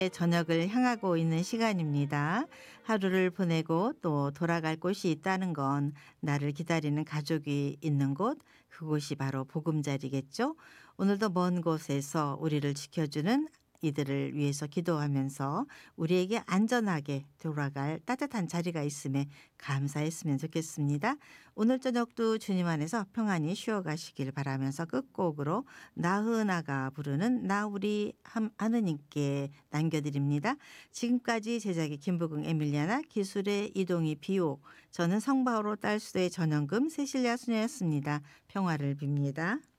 저녁을 향하고 있는 시간입니다. 하루를 보내고 또 돌아갈 곳이 있다는 건 나를 기다리는 가족이 있는 곳, 그곳이 바로 보금자리겠죠. 오늘도 먼 곳에서 우리를 지켜주는 이들을 위해서 기도하면서 우리에게 안전하게 돌아갈 따뜻한 자리가 있음에 감사했으면 좋겠습니다. 오늘 저녁도 주님 안에서 평안히 쉬어가시길 바라면서 끝곡으로 나훈아가 부르는 나 우리 하느님께 남겨드립니다. 지금까지 제작의 김부긍 에밀리아나, 기술의 이동희 비옥, 저는 성바오로 딸수의 전영금 세실리아 수녀였습니다. 평화를 빕니다.